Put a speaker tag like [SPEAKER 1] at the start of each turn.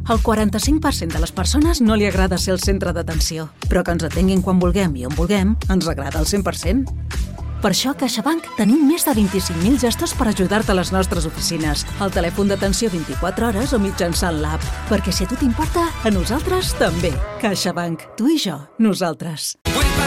[SPEAKER 1] Al 45% de les persones no li agrada ser el centre d'atenció, però que ens atenguin quan vulguem i on vulguem ens agrada al 100%. Per això a CaixaBank tenim més de 25.000 gestors per ajudar-te a les nostres oficines, al telèfon d'atenció 24 hores o mitjançant l'app. Perquè si a tu t'importa, a nosaltres també. CaixaBank. Tu i jo. Nosaltres.